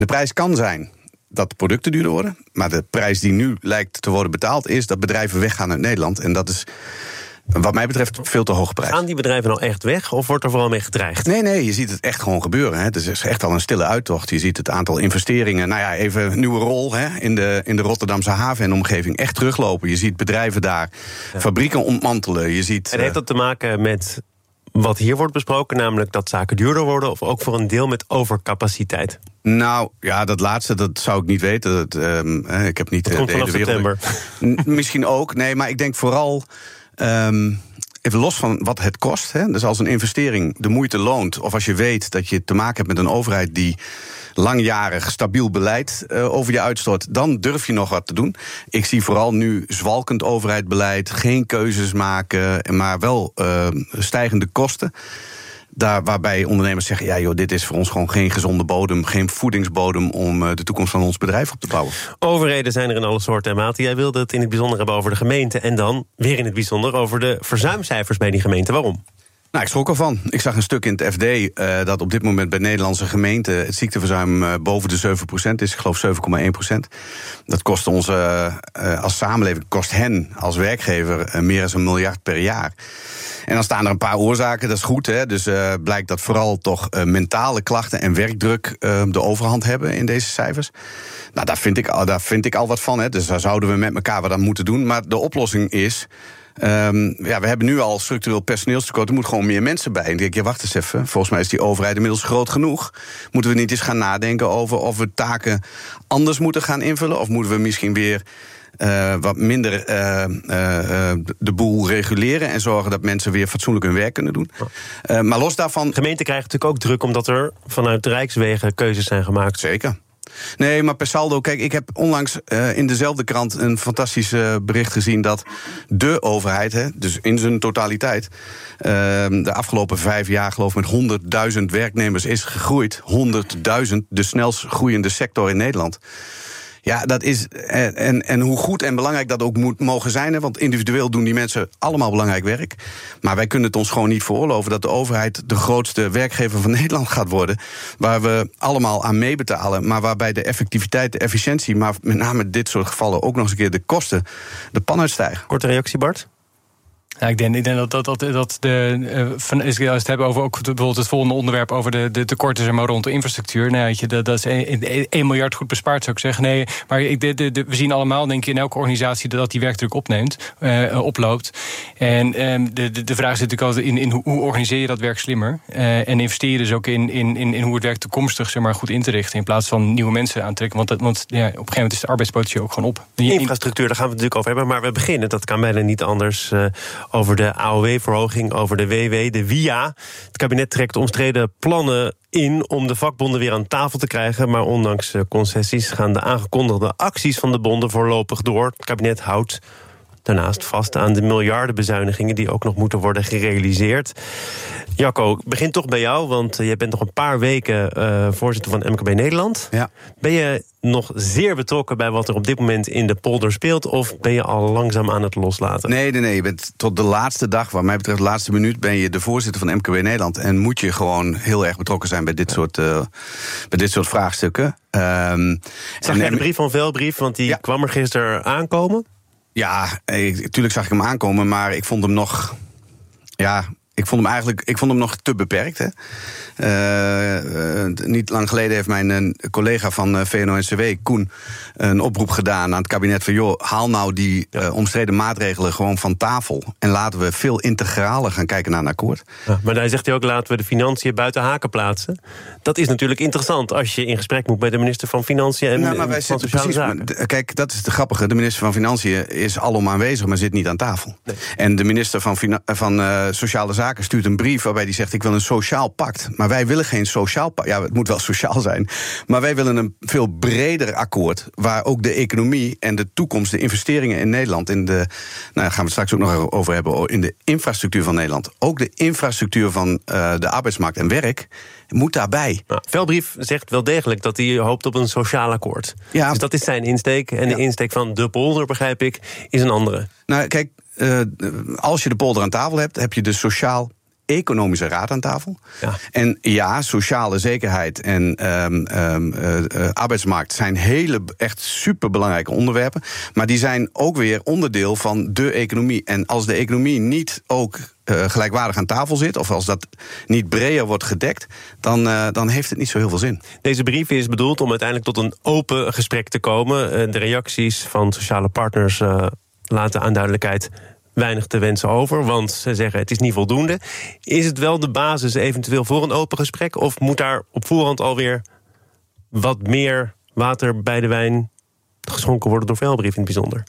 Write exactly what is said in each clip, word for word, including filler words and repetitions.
De prijs kan zijn dat de producten duurder worden, maar de prijs die nu lijkt te worden betaald is dat bedrijven weggaan uit Nederland. En dat is wat mij betreft veel te hoge prijs. Gaan die bedrijven nou echt weg of wordt er vooral mee gedreigd? Nee, nee, je ziet het echt gewoon gebeuren. Hè. Het is echt al een stille uittocht. Je ziet het aantal investeringen, nou ja, even nieuwe rol hè, in, de, in de Rotterdamse haven en omgeving echt teruglopen. Je ziet bedrijven daar, ja. fabrieken ontmantelen. Je ziet, en heeft dat te maken met wat hier wordt besproken, namelijk dat zaken duurder worden, of ook voor een deel met overcapaciteit? Nou, ja, dat laatste, dat zou ik niet weten. Dat, um, ik heb niet dat komt de hele vanaf wereld. september. Misschien ook, nee, maar ik denk vooral Um, even los van wat het kost. Hè, dus als een investering de moeite loont, of als je weet dat je te maken hebt met een overheid die langjarig stabiel beleid uh, over je uitstort, dan durf je nog wat te doen. Ik zie vooral nu zwalkend overheidsbeleid, geen keuzes maken, maar wel uh, stijgende kosten. Daar waarbij ondernemers zeggen, ja joh, dit is voor ons gewoon geen gezonde bodem, geen voedingsbodem om de toekomst van ons bedrijf op te bouwen. Overheden zijn er in alle soorten en maten. Jij wilde het in het bijzonder hebben over de gemeente en dan weer in het bijzonder over de verzuimcijfers bij die gemeente. Waarom? Nou, ik schrok ervan. Ik zag een stuk in het F D uh, dat op dit moment bij Nederlandse gemeenten het ziekteverzuim uh, boven de zeven procent is. Ik geloof zeven komma één procent. Dat kost ons uh, uh, als samenleving, kost hen als werkgever uh, meer dan een miljard per jaar. En dan staan er een paar oorzaken, dat is goed. Hè? Dus uh, blijkt dat vooral toch uh, mentale klachten en werkdruk uh, de overhand hebben in deze cijfers. Nou, daar vind ik, daar vind ik al wat van. Hè? Dus daar zouden we met elkaar wat aan moeten doen. Maar de oplossing is, Um, ja, we hebben nu al structureel personeelstekort. Er moeten gewoon meer mensen bij. En ik denk, ja, wacht eens even. Volgens mij is die overheid inmiddels groot genoeg. Moeten we niet eens gaan nadenken over of we taken anders moeten gaan invullen? Of moeten we misschien weer uh, wat minder uh, uh, de boel reguleren en zorgen dat mensen weer fatsoenlijk hun werk kunnen doen? Uh, maar los daarvan. Gemeenten krijgen natuurlijk ook druk omdat er vanuit de Rijkswegen keuzes zijn gemaakt. Zeker. Nee, maar per saldo, kijk, ik heb onlangs uh, in dezelfde krant een fantastisch uh, bericht gezien dat de overheid, hè, dus in zijn totaliteit, uh, de afgelopen vijf jaar geloof ik met honderdduizend werknemers is gegroeid. honderdduizend, de snelst groeiende sector in Nederland. Ja, dat is. En, en hoe goed en belangrijk dat ook moet mogen zijn. Hè, want individueel doen die mensen allemaal belangrijk werk. Maar wij kunnen het ons gewoon niet veroorloven dat de overheid de grootste werkgever van Nederland gaat worden. Waar we allemaal aan meebetalen. Maar waarbij de effectiviteit, de efficiëntie, maar met name in dit soort gevallen ook nog eens een keer de kosten de pan uitstijgen. Korte reactie, Bart? Ja, ik denk, ik denk dat, dat, dat, dat de. Uh, van, als we het hebben over ook bijvoorbeeld het volgende onderwerp over de, de tekorten zeg maar, rond de infrastructuur. Nee, weet je, dat, dat is één miljard goed bespaard, zou ik zeggen. Nee, maar ik, de, de, de, we zien allemaal, denk ik, in elke organisatie dat die werkdruk opneemt, uh, oploopt. En um, de, de, de vraag zit natuurlijk altijd in, in hoe, hoe organiseer je dat werk slimmer? Uh, en investeer je dus ook in, in, in, in hoe het werk toekomstig zeg maar, goed in te richten, in plaats van nieuwe mensen aantrekken. Want, dat, want ja, op een gegeven moment is de arbeidspotentieel ook gewoon op. Infrastructuur, daar gaan we het natuurlijk over hebben. Maar we beginnen, dat kan bijna niet anders, uh, over de A O W-verhoging, over de W W, de W I A. Het kabinet trekt omstreden plannen in om de vakbonden weer aan tafel te krijgen. Maar ondanks concessies gaan de aangekondigde acties van de bonden voorlopig door. Het kabinet houdt daarnaast vast aan de miljardenbezuinigingen die ook nog moeten worden gerealiseerd. Jacco, ik begin toch bij jou, want je bent nog een paar weken uh, voorzitter van M K B Nederland. Ja. Ben je nog zeer betrokken bij wat er op dit moment in de polder speelt, of ben je al langzaam aan het loslaten? Nee, nee, nee. Je bent tot de laatste dag, wat mij betreft de laatste minuut, ben je de voorzitter van M K B Nederland en moet je gewoon heel erg betrokken zijn bij dit, ja. soort, uh, bij dit soort vraagstukken. Um, Zag jij de brief van Velbrief, want die ja. kwam er gisteren aankomen? Ja, natuurlijk zag ik hem aankomen, maar ik vond hem nog. Ja, ik vond hem eigenlijk. Ik vond hem nog te beperkt. Hè. Uh, uh, niet lang geleden heeft mijn uh, collega van uh, V N O N C W, Koen, een oproep gedaan aan het kabinet van joh, haal nou die uh, omstreden maatregelen gewoon van tafel en laten we veel integraler gaan kijken naar een akkoord. Ja, maar daar zegt hij ook, laten we de financiën buiten haken plaatsen. Dat is natuurlijk interessant als je in gesprek moet met de minister van Financiën en, nou, maar wij en van Sociale precies, Zaken. Maar, kijk, dat is de grappige. De minister van Financiën is alom aanwezig, maar zit niet aan tafel. Nee. En de minister van, Fina- van uh, Sociale Zaken stuurt een brief waarbij hij zegt, ik wil een sociaal pact. Maar wij willen geen sociaal pact. Ja, het moet wel sociaal zijn. Maar wij willen een veel breder akkoord, waar ook de economie en de toekomst, de investeringen in Nederland, in de, nou, daar gaan we het straks ook nog over hebben, in de infrastructuur van Nederland. Ook de infrastructuur van uh, de arbeidsmarkt en werk moet daarbij. Nou, Velbrief zegt wel degelijk dat hij hoopt op een sociaal akkoord. Ja. Dus dat is zijn insteek. En ja. de insteek van de polder, begrijp ik, is een andere. Nou, kijk, uh, als je de polder aan tafel hebt, heb je de sociaal economische raad aan tafel. Ja. En ja, sociale zekerheid en um, um, uh, uh, arbeidsmarkt zijn hele, echt superbelangrijke onderwerpen. Maar die zijn ook weer onderdeel van de economie. En als de economie niet ook uh, gelijkwaardig aan tafel zit, of als dat niet breder wordt gedekt, dan, uh, dan heeft het niet zo heel veel zin. Deze brief is bedoeld om uiteindelijk tot een open gesprek te komen. Uh, de reacties van sociale partners uh, laten aan duidelijkheid weinig te wensen over, want ze zeggen het is niet voldoende. Is het wel de basis eventueel voor een open gesprek, of moet daar op voorhand alweer wat meer water bij de wijn geschonken worden door Velbrief in het bijzonder?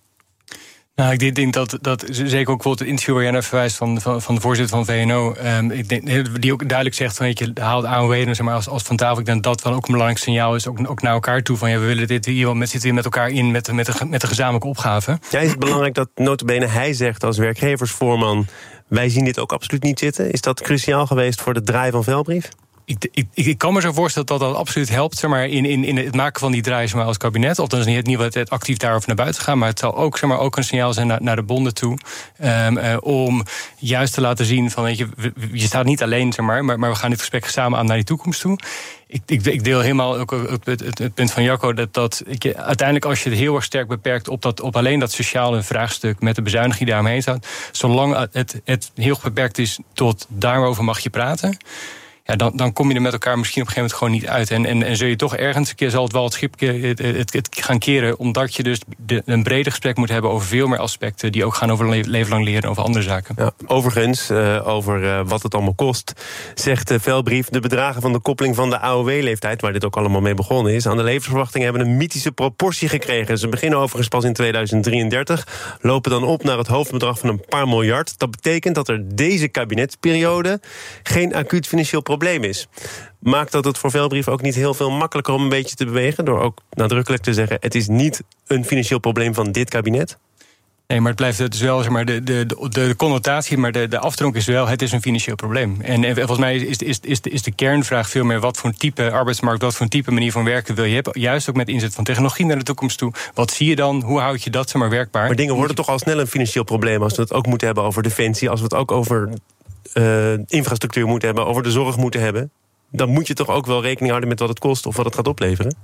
Nou, ik denk dat, dat zeker ook bijvoorbeeld het interview waar jij naar verwijst van, van, van de voorzitter van V N O, um, ik denk, die ook duidelijk zegt van, weet je, haalt A O W zeg maar, als, als van tafel. Ik denk dat dat wel ook een belangrijk signaal is, ook, ook naar elkaar toe, van ja, we willen dit hier, we zitten hier met elkaar in met, met, de, met de gezamenlijke opgave. Ja, is het belangrijk dat nota bene hij zegt als werkgeversvoorman, wij zien dit ook absoluut niet zitten? Is dat cruciaal geweest voor de draai van Velbrief? Ik, ik, ik kan me zo voorstellen dat dat absoluut helpt, zeg maar, in, in, in het maken van die draai, zeg maar, als kabinet. Althans niet, niet wat actief daarover naar buiten gaan. Maar het zal ook, zeg maar, ook een signaal zijn naar, naar de bonden toe. Um, uh, om juist te laten zien van, weet je, je staat niet alleen, zeg maar, maar, maar we gaan dit gesprek samen aan naar die toekomst toe. Ik, ik, ik deel helemaal ook het, het, het punt van Jacco dat, dat ik, uiteindelijk als je het heel erg sterk beperkt op, dat, op alleen dat sociale vraagstuk met de bezuiniging die daaromheen staat, zolang het, het heel beperkt is tot daarover mag je praten, ja, dan, dan kom je er met elkaar misschien op een gegeven moment gewoon niet uit. En, en, en zul je toch ergens een keer zal het wel het schip het, het, het gaan keren, omdat je dus de, een breder gesprek moet hebben over veel meer aspecten die ook gaan over le- leven lang leren, over andere zaken. Ja, overigens, uh, over uh, wat het allemaal kost, zegt de Velbrief, de bedragen van de koppeling van de A O W-leeftijd, waar dit ook allemaal mee begonnen is, aan de levensverwachting hebben een mythische proportie gekregen. Ze beginnen overigens pas in tweeduizend drieëndertig, lopen dan op naar het hoofdbedrag van een paar miljard. Dat betekent dat er deze kabinetsperiode geen acuut financieel probleem is. Maakt dat het voor Velbrief ook niet heel veel makkelijker om een beetje te bewegen, door ook nadrukkelijk te zeggen, het is niet een financieel probleem van dit kabinet? Nee, maar het blijft dus wel, zeg maar, de, de, de, de connotatie, maar de, de afdronk is wel, het is een financieel probleem. En, en volgens mij is, is, is, is de kernvraag veel meer, wat voor een type arbeidsmarkt, wat voor een type manier van werken wil je hebben, juist ook met inzet van technologie naar de toekomst toe. Wat zie je dan? Hoe houd je dat, zeg maar, werkbaar? Maar dingen worden toch al snel een financieel probleem, als we het ook moeten hebben over defensie, als we het ook over uh, infrastructuur moeten hebben, over de zorg moeten hebben. Dan moet je toch ook wel rekening houden met wat het kost of wat het gaat opleveren?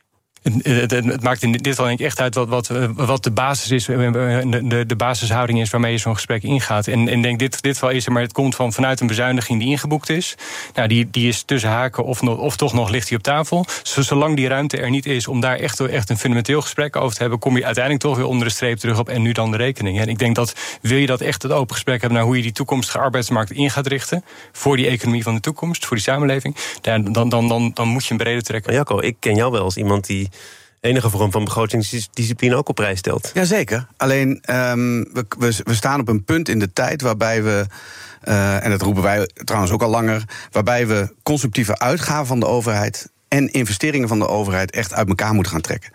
Het, het, het maakt in dit geval denk ik echt uit wat, wat, wat de basis is, de, de, de basishouding is waarmee je zo'n gesprek ingaat. En ik denk dit, dit geval is er, maar het komt van, vanuit een bezuiniging die ingeboekt is. Nou, die, die is tussen haken of, of toch nog ligt die op tafel. Zolang die ruimte er niet is om daar echt, echt een fundamenteel gesprek over te hebben, kom je uiteindelijk toch weer onder de streep terug op en nu dan de rekening. En ik denk dat wil je dat echt het open gesprek hebben naar hoe je die toekomstige arbeidsmarkt in gaat richten voor die economie van de toekomst, voor die samenleving, dan, dan, dan, dan, dan moet je een breder trekken. Maar Jacco, ik ken jou wel als iemand die enige vorm van begrotingsdiscipline ook op prijs stelt. Jazeker. Alleen um, we, we, we staan op een punt in de tijd waarbij we, uh, en dat roepen wij trouwens ook al langer, waarbij we consumptieve uitgaven van de overheid en investeringen van de overheid echt uit elkaar moeten gaan trekken.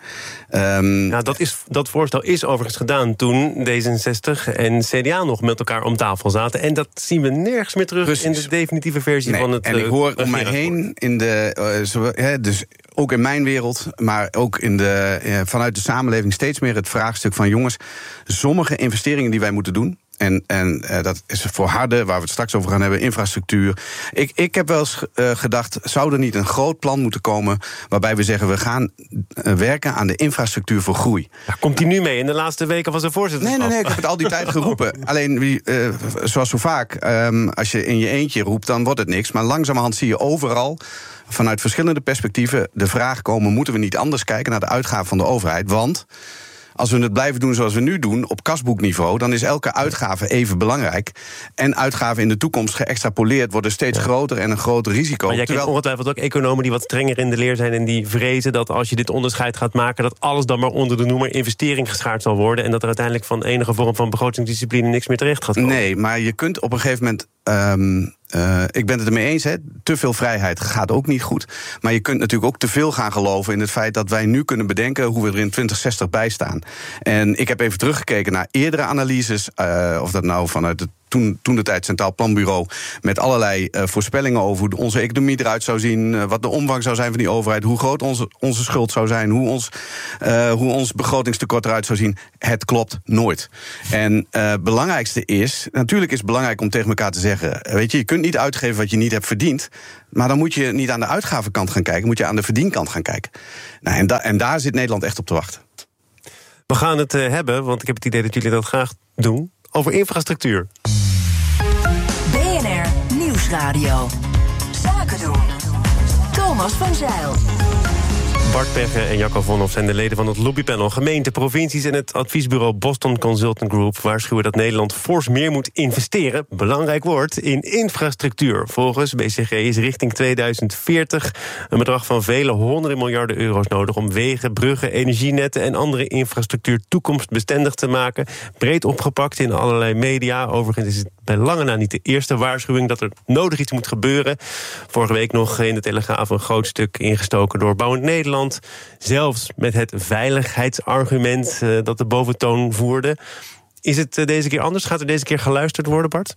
Um, ja, dat, is, dat voorstel is overigens gedaan toen D zesenzestig en C D A nog met elkaar om tafel zaten. En dat zien we nergens meer terug Precies. in de definitieve versie nee, van het. En ik hoor om mij heen in de, uh, zo, hè, dus ook in mijn wereld, maar ook in de, uh, vanuit de samenleving steeds meer het vraagstuk van jongens, sommige investeringen die wij moeten doen. En, en uh, dat is voor harde, waar we het straks over gaan hebben, infrastructuur. Ik, ik heb wel eens uh, gedacht, zou er niet een groot plan moeten komen waarbij we zeggen, we gaan uh, werken aan de infrastructuur voor groei. Ja, komt hij nu mee? In de laatste weken was er voorzitter. Nee, nee, nee, ik heb het al die tijd geroepen. Alleen, uh, zoals zo vaak, um, als je in je eentje roept, dan wordt het niks. Maar langzamerhand zie je overal, vanuit verschillende perspectieven, de vraag komen, moeten we niet anders kijken naar de uitgaven van de overheid? Want als we het blijven doen zoals we nu doen, op kasboekniveau, dan is elke uitgave even belangrijk. En uitgaven in de toekomst geëxtrapoleerd worden steeds ja. groter en een groter risico. Maar jij kent Terwijl ongetwijfeld ook economen die wat strenger in de leer zijn en die vrezen dat als je dit onderscheid gaat maken, dat alles dan maar onder de noemer investering geschaard zal worden en dat er uiteindelijk van enige vorm van begrotingsdiscipline niks meer terecht gaat komen. Nee, maar je kunt op een gegeven moment Um, uh, ik ben het ermee eens, hè. Te veel vrijheid gaat ook niet goed. Maar je kunt natuurlijk ook te veel gaan geloven in het feit dat wij nu kunnen bedenken hoe we er in twintig zestig bij staan. En ik heb even teruggekeken naar eerdere analyses, uh, of dat nou vanuit het toen, toen de tijd Centraal Planbureau met allerlei uh, voorspellingen over hoe onze economie eruit zou zien, uh, wat de omvang zou zijn van die overheid, hoe groot onze, onze schuld zou zijn, hoe ons, uh, hoe ons begrotingstekort eruit zou zien. Het klopt nooit. En het uh, belangrijkste is, natuurlijk is het belangrijk om tegen elkaar te zeggen, weet je, je kunt niet uitgeven wat je niet hebt verdiend, maar dan moet je niet aan de uitgavenkant gaan kijken, moet je aan de verdienkant gaan kijken. Nou, en, da- en daar zit Nederland echt op te wachten. We gaan het uh, hebben, want ik heb het idee dat jullie dat graag doen, over infrastructuur. B N R Nieuwsradio. Zaken doen. Thomas van Zijl. Bart Pegge en Jacco Vonhoff zijn de leden van het lobbypanel. Gemeenten, provincies en het adviesbureau Boston Consultant Group waarschuwen dat Nederland fors meer moet investeren, belangrijk woord, in infrastructuur. Volgens B C G is richting tweeduizend veertig een bedrag van vele honderden miljarden euro's nodig om wegen, bruggen, energienetten en andere infrastructuur toekomstbestendig te maken. Breed opgepakt in allerlei media. Overigens is het bij lange na niet de eerste waarschuwing dat er nodig iets moet gebeuren. Vorige week nog in de Telegraaf een groot stuk ingestoken door Bouwend Nederland. Zelfs met het veiligheidsargument uh, dat de boventoon voerde. Is het uh, deze keer anders? Gaat er deze keer geluisterd worden, Bart?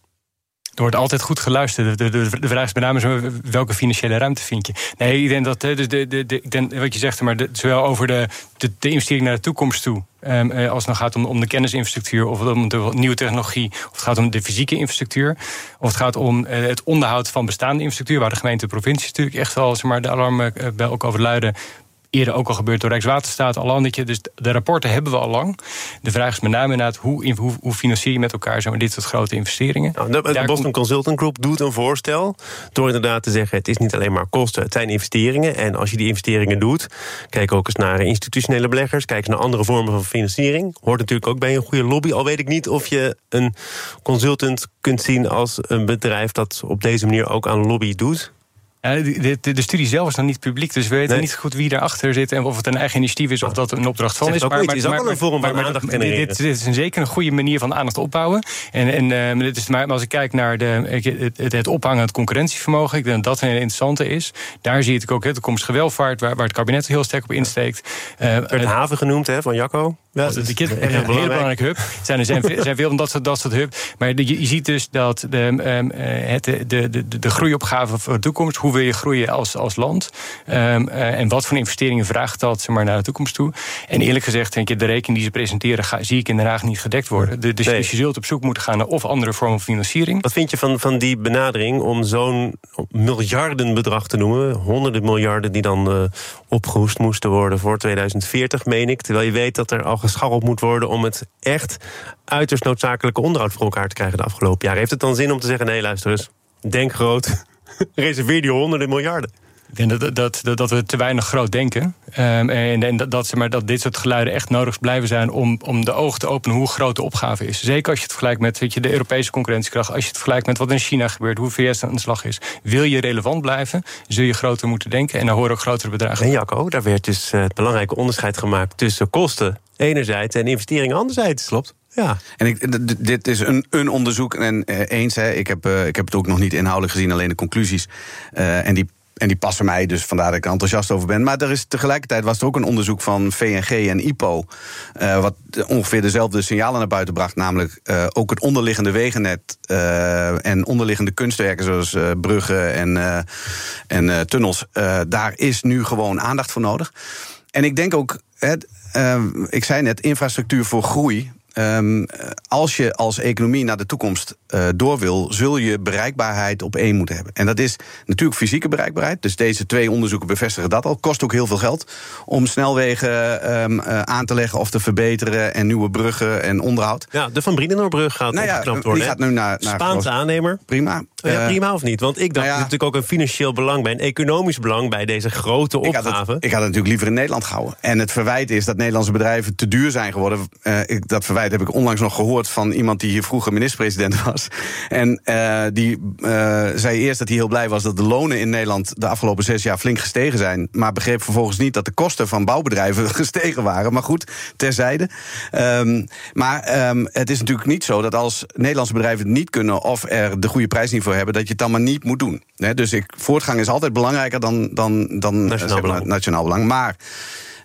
Er wordt altijd goed geluisterd. De, de, de vraag is met name zo, welke financiële ruimte vind je? Nee, ik denk dat de, de, de, de, ik denk, wat je zegt, maar de, zowel over de, de, de investering naar de toekomst toe, Um, als het dan gaat om, om de kennisinfrastructuur, of om de nieuwe technologie, of het gaat om de fysieke infrastructuur, of het gaat om uh, het onderhoud van bestaande infrastructuur, waar de gemeente en provincies natuurlijk echt wel zeg maar, de alarmen uh, bij ook over luiden. Eerder ook al gebeurd door Rijkswaterstaat, al landetje. Dus de rapporten hebben we al lang. De vraag is met name inderdaad, hoe, hoe, hoe financier je met elkaar zo dit soort grote investeringen? Nou, de, de Boston komt... Consultant Group doet een voorstel door inderdaad te zeggen, het is niet alleen maar kosten, het zijn investeringen. En als je die investeringen doet, kijk ook eens naar institutionele beleggers, kijk eens naar andere vormen van financiering. Hoort natuurlijk ook bij een goede lobby. Al weet ik niet of je een consultant kunt zien als een bedrijf dat op deze manier ook aan lobby doet. Ja, de, de, de studie zelf is nog niet publiek, dus we weten nee. niet goed wie daarachter zit en of het een eigen initiatief is of dat een opdracht van is. Maar, maar het is ook wel een vorm van maar, aandacht maar, dit, dit is een zeker een goede manier van aandacht opbouwen. En, en uh, dit is, maar als ik kijk naar de, het, het ophangen aan het concurrentievermogen, ik denk dat dat een interessante is. Daar zie ik ook de toekomstige welvaart, waar, waar het kabinet heel sterk op insteekt. Uh, er werd haven genoemd hè, van Jacco. Ja, dat is een hele belangrijke hub. Er zijn, er zijn, er zijn veel dat soort, dat soort hub. Maar je, je ziet dus dat de, um, het, de, de, de, de groeiopgave voor de toekomst, hoe wil je groeien als, als land? Um, uh, en wat voor investeringen vraagt dat zeg maar, naar de toekomst toe? En eerlijk gezegd, denk je, de rekening die ze presenteren, ga, zie ik in Den Haag niet gedekt worden. De, dus, nee. dus je zult op zoek moeten gaan naar of andere vormen van financiering. Wat vind je van, van die benadering om zo'n miljardenbedrag te noemen? Honderden miljarden die dan uh, opgehoest moesten worden voor tweeduizend veertig, meen ik. Terwijl je weet dat er al gescharreld moet worden om het echt uiterst noodzakelijke onderhoud voor elkaar te krijgen de afgelopen jaren. Heeft het dan zin om te zeggen, nee, luister eens, denk groot, reserveer die honderden miljarden? Ik denk dat, dat, dat, dat we te weinig groot denken. Um, en en dat, dat, zeg maar, dat dit soort geluiden echt nodig blijven zijn om, om de ogen te openen hoe groot de opgave is. Zeker als je het vergelijkt met weet je, de Europese concurrentiekracht. Als je het vergelijkt met wat in China gebeurt, hoe V S aan de slag is. Wil je relevant blijven, zul je groter moeten denken. En dan horen ook grotere bedragen. En Jacco, daar werd dus het belangrijke onderscheid gemaakt tussen kosten enerzijds en investeringen anderzijds. Klopt. Ja. En ik, dit is een, een onderzoek. En uh, eens, hè, ik, heb, uh, ik heb het ook nog niet inhoudelijk gezien, alleen de conclusies. Uh, en die En die passen mij, dus vandaar dat ik er enthousiast over ben. Maar er is, tegelijkertijd was er ook een onderzoek van V N G en I P O... Uh, wat ongeveer dezelfde signalen naar buiten bracht. Namelijk uh, ook het onderliggende wegennet uh, en onderliggende kunstwerken... zoals uh, bruggen en, uh, en uh, tunnels. Uh, daar is nu gewoon aandacht voor nodig. En ik denk ook, het, uh, ik zei net, infrastructuur voor groei... Um, als je als economie naar de toekomst uh, door wil, zul je bereikbaarheid op één moeten hebben. En dat is natuurlijk fysieke bereikbaarheid. Dus deze twee onderzoeken bevestigen dat al. Kost ook heel veel geld om snelwegen um, uh, aan te leggen of te verbeteren en nieuwe bruggen en onderhoud. Ja, de Van Brienenoordbrug gaat nou ja, opgeknapt worden. Die gaat nu naar, naar Spaanse aannemer. Prima. Ja, prima of niet? Want ik dacht, nou ja, natuurlijk ook een financieel belang bij, een economisch belang bij deze grote opgave. Ik had, het, ik had het natuurlijk liever in Nederland gehouden. En het verwijt is dat Nederlandse bedrijven te duur zijn geworden. Uh, ik, dat verwijt heb ik onlangs nog gehoord van iemand die hier vroeger minister-president was. En uh, die uh, zei eerst dat hij heel blij was dat de lonen in Nederland de afgelopen zes jaar flink gestegen zijn. Maar begreep vervolgens niet dat de kosten van bouwbedrijven gestegen waren. Maar goed, terzijde. Um, maar um, het is natuurlijk niet zo dat als Nederlandse bedrijven het niet kunnen of er de goede prijs niet voor hebben, dat je het dan maar niet moet doen. He, dus ik, voortgang is altijd belangrijker dan, dan, dan nationaal, zeg maar, belang. nationaal belang. Maar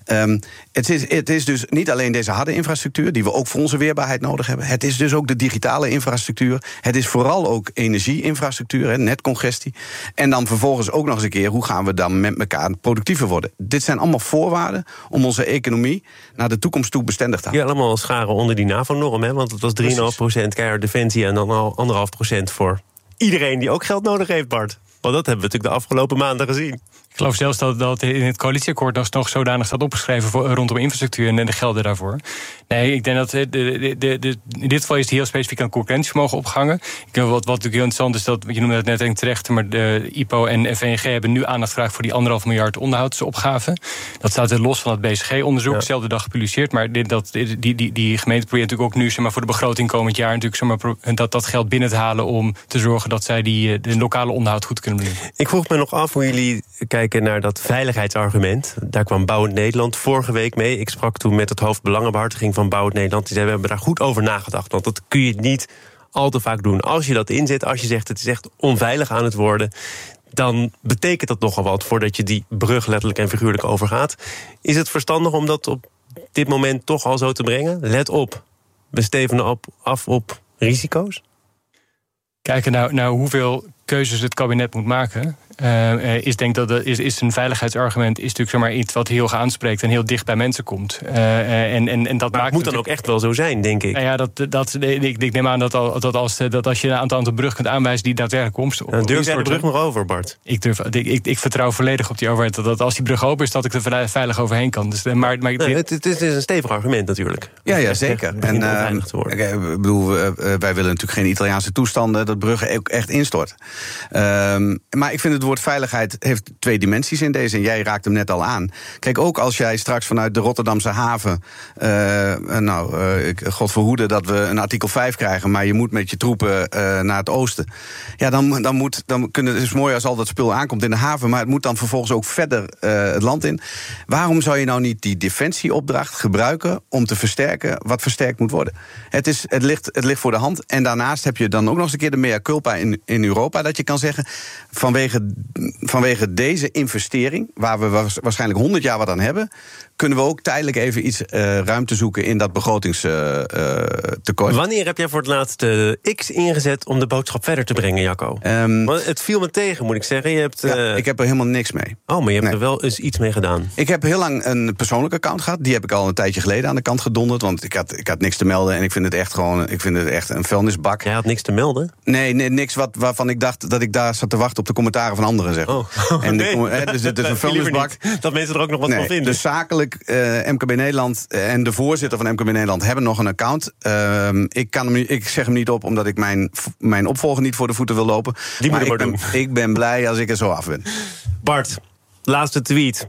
Um, het, is, het is dus niet alleen deze harde infrastructuur, die we ook voor onze weerbaarheid nodig hebben. Het is dus ook de digitale infrastructuur. Het is vooral ook energieinfrastructuur, hè, netcongestie. En dan vervolgens ook nog eens een keer, hoe gaan we dan met elkaar productiever worden? Dit zijn allemaal voorwaarden om onze economie naar de toekomst toe bestendig te houden. Ja, allemaal scharen onder die NAVO-norm, hè? Want het was drie komma vijf procent keihard defensie en dan al anderhalf procent voor iedereen die ook geld nodig heeft, Bart. Want dat hebben we natuurlijk de afgelopen maanden gezien. Ik geloof zelfs dat, dat in het coalitieakkoord nog, nog zodanig staat opgeschreven voor, rondom infrastructuur en de gelden daarvoor. Nee, ik denk dat de, de, de, de, in dit geval is het heel specifiek aan concurrentievermogen opgehangen. Ik denk wat, wat natuurlijk heel interessant is, dat je noemde het net en terecht, maar de I P O en V N G hebben nu aandacht gevraagd voor die anderhalf miljard onderhoudsopgave. Dat staat er los van het B C G-onderzoek, ja. Dezelfde dag gepubliceerd. Maar dit, dat, die, die, die gemeente probeert natuurlijk ook nu, zeg maar, voor de begroting komend jaar natuurlijk, zeg maar, dat, dat geld binnen te halen om te zorgen dat zij die, de lokale onderhoud goed kunnen doen. Ik vroeg me nog af hoe jullie kijken naar dat veiligheidsargument. Daar kwam Bouwend Nederland vorige week mee. Ik sprak toen met het hoofdbelangenbehartiging van Bouwend Nederland. Die zei, we hebben daar goed over nagedacht. Want dat kun je niet al te vaak doen. Als je dat inzet, als je zegt het is echt onveilig aan het worden, dan betekent dat nogal wat voordat je die brug letterlijk en figuurlijk overgaat. Is het verstandig om dat op dit moment toch al zo te brengen? Let op, we stevenen op, af op risico's? Kijken naar, naar hoeveel keuzes het kabinet moet maken. Uh, is denk dat is, is een veiligheidsargument is natuurlijk, zeg maar, iets wat heel aanspreekt en heel dicht bij mensen komt. Uh, en, en, en dat maar maakt het moet dan ook echt wel zo zijn, denk ik. Nou ja, dat, dat, ik, ik neem aan dat, al, dat, als, dat als je een aantal brug kunt aanwijzen die daadwerkelijk komst. Dan durf jij de brug nog over, Bart? Ik, durf, ik, ik, ik vertrouw volledig op die overheid dat, dat als die brug open is, dat ik er veilig overheen kan. Dus, maar, maar, nee, het, het is een stevig argument natuurlijk. Ja, ja, zeker. En uh, ik bedoel, uh, wij willen natuurlijk geen Italiaanse toestanden dat bruggen ook echt instorten. Um, maar ik vind het woord veiligheid heeft twee dimensies in deze. En jij raakt hem net al aan. Kijk, ook als jij straks vanuit de Rotterdamse haven, Uh, nou, uh, God verhoede dat we een artikel vijf krijgen, maar je moet met je troepen uh, naar het oosten. Ja, dan, dan, moet, dan kunnen, het is mooi als al dat spul aankomt in de haven, maar het moet dan vervolgens ook verder uh, het land in. Waarom zou je nou niet die defensieopdracht gebruiken om te versterken wat versterkt moet worden? Het, is, het, ligt, het ligt voor de hand. En daarnaast heb je dan ook nog eens een keer de mea culpa in, in Europa, dat je kan zeggen, vanwege, vanwege deze investering, waar we waarschijnlijk honderd jaar wat aan hebben, kunnen we ook tijdelijk even iets uh, ruimte zoeken in dat begrotingstekort. Uh, Wanneer heb jij voor het laatst de X ingezet om de boodschap verder te brengen, Jacco? Um, Want het viel me tegen, moet ik zeggen. Je hebt, uh... ja, ik heb er helemaal niks mee. Oh, maar je hebt nee. er wel eens iets mee gedaan. Ik heb heel lang een persoonlijke account gehad. Die heb ik al een tijdje geleden aan de kant gedonderd. Want ik had, ik had niks te melden en ik vind het echt gewoon, ik vind het echt een vuilnisbak. Jij had niks te melden? Nee, nee niks wat, waarvan ik dacht dat ik daar zat te wachten op de commentaren van anderen. Zeg. Oh, en nee. de, he, dus het is een vuilnisbak. Dat mensen er ook nog wat nee, van vinden. Dus zakelijk, uh, M K B Nederland en de voorzitter van M K B Nederland hebben nog een account. Uh, ik, kan hem, ik zeg hem niet op omdat ik mijn, mijn opvolger niet voor de voeten wil lopen. Die moet maar maar ik, doen. Ben, ik ben blij als ik er zo af ben. Bart, laatste tweet.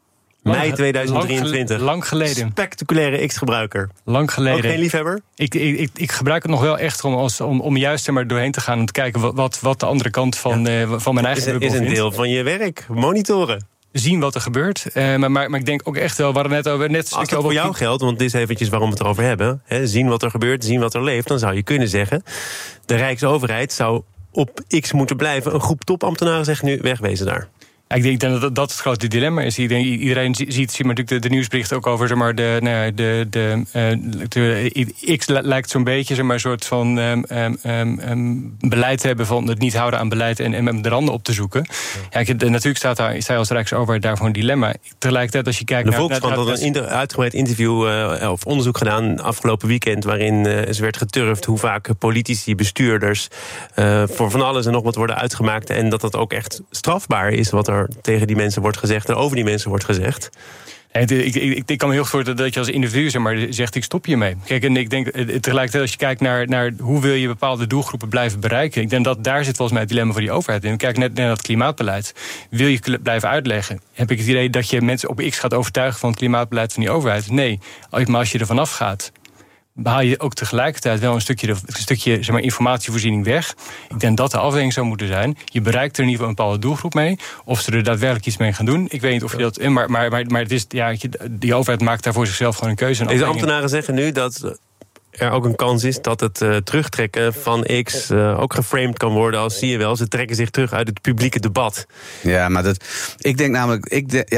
Mei tweeduizend drieëntwintig. Lang geleden. Spectaculaire X-gebruiker. Lang geleden. Ook geen liefhebber? Ik, ik, ik, ik gebruik het nog wel echt om, als, om, om juist er maar doorheen te gaan en te kijken wat, wat de andere kant van, ja. uh, van mijn eigen bubbel is, is een vindt. deel van je werk. Monitoren. Zien wat er gebeurt. Uh, maar, maar, maar ik denk ook echt wel, we hadden net over. Net Als dat voor jou geldt, want dit is eventjes waarom we het erover hebben. Hè, zien wat er gebeurt, zien wat er leeft. Dan zou je kunnen zeggen, de Rijksoverheid zou op X moeten blijven. Een groep topambtenaren zegt nu, wegwezen daar. Ik denk dat dat het grote dilemma is. Iedereen ziet, ziet maar natuurlijk de, de nieuwsberichten ook over zeg maar, de, nou, de, de, de, de X lijkt zo'n beetje zeg maar, een soort van um, um, um, beleid te hebben van het niet houden aan beleid en, en de randen op te zoeken. Ja, ja, natuurlijk staat daar, zij als Rijksoverheid daarvoor een dilemma. Tegelijkertijd als je kijkt de naar... De Volkskrant had een inter, uitgebreid interview uh, of onderzoek gedaan afgelopen weekend, waarin uh, ze werd geturfd hoe vaak politici, bestuurders uh, voor van alles en nog wat worden uitgemaakt en dat dat ook echt strafbaar is wat er tegen die mensen wordt gezegd en over die mensen wordt gezegd. Ik, ik, ik, ik kan me heel goed voorstellen dat je als individu zeg maar, zegt, ik stop hiermee. Kijk, en ik denk tegelijkertijd als je kijkt naar, naar hoe wil je bepaalde doelgroepen blijven bereiken. Ik denk dat daar zit volgens mij het dilemma voor die overheid in. Kijk net naar dat klimaatbeleid. Wil je blijven uitleggen? Heb ik het idee dat je mensen op X gaat overtuigen van het klimaatbeleid van die overheid? Nee, maar als je er vanaf gaat, behaal je ook tegelijkertijd wel een stukje, een stukje zeg maar, informatievoorziening weg. Ik denk dat de afweging zou moeten zijn. Je bereikt er in ieder geval een bepaalde doelgroep mee. Of ze er daadwerkelijk iets mee gaan doen. Ik weet niet of je dat... Maar, maar, maar, maar het is, ja, die overheid maakt daar voor zichzelf gewoon een keuze. Deze ambtenaren zeggen nu dat er ook een kans is dat het uh, terugtrekken van X uh, ook geframed kan worden als, zie je wel, ze trekken zich terug uit het publieke debat. Ja, maar dat, ik denk namelijk, ik de, ja...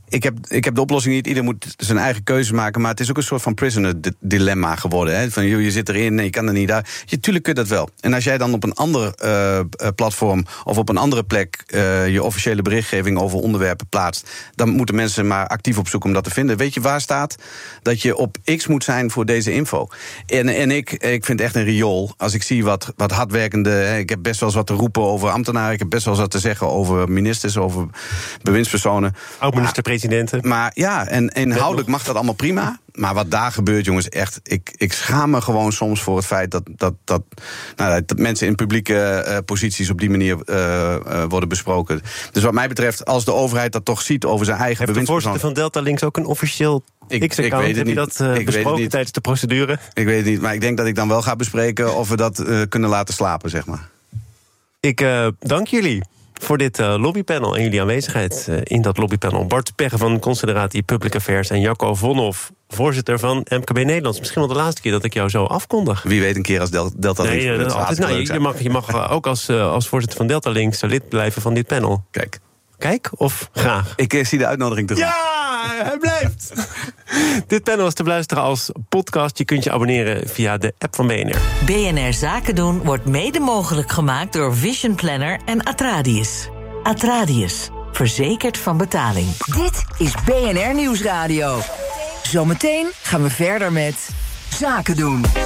ik heb, ik heb de oplossing niet. Ieder moet zijn eigen keuze maken. Maar het is ook een soort van prisoner dilemma geworden. Hè? Van, joh, je zit erin, nee, je kan er niet uit. Je, tuurlijk kun je dat wel. En als jij dan op een ander uh, platform of op een andere plek uh, je officiële berichtgeving over onderwerpen plaatst, dan moeten mensen maar actief op zoek om dat te vinden. Weet je waar staat dat je op X moet zijn voor deze info? En, en ik, ik vind echt een riool. Als ik zie wat, wat hardwerkende. Hè, ik heb best wel eens wat te roepen over ambtenaren. Ik heb best wel eens wat te zeggen over ministers, over bewindspersonen. Oud-minister-presidenten. Maar, maar ja, en inhoudelijk mag dat allemaal prima. Maar wat daar gebeurt, jongens, echt. Ik, ik schaam me gewoon soms voor het feit dat, dat, dat, nou, dat mensen in publieke uh, posities op die manier uh, uh, worden besproken. Dus wat mij betreft, als de overheid dat toch ziet over zijn eigen bewindspersoon. Heeft de voorzitter van Delta Links ook een officieel X-account? Heb je dat uh, besproken tijdens de procedure? Ik weet het niet, maar ik denk dat ik dan wel ga bespreken of we dat uh, kunnen laten slapen, zeg maar. Ik uh, dank jullie voor dit uh, lobbypanel en jullie aanwezigheid uh, in dat lobbypanel. Bart Pegge van Consideratie Public Affairs en Jacco Vonhoff, voorzitter van M K B Nederlands. Misschien wel de laatste keer dat ik jou zo afkondig. Wie weet een keer als Del- Delta Links. Nee, uh, altijd, nou, je, je mag, je mag uh, ook als, uh, als voorzitter van Delta Links lid blijven van dit panel. Kijk. Kijk of graag? Ik uh, zie de uitnodiging terug. Ja, hij blijft! Dit panel is te beluisteren als podcast. Je kunt je abonneren via de app van B N R. B N R Zaken doen wordt mede mogelijk gemaakt door Vision Planner en Atradius. Atradius, verzekerd van betaling. Dit is B N R Nieuwsradio. Zometeen gaan we verder met Zaken doen.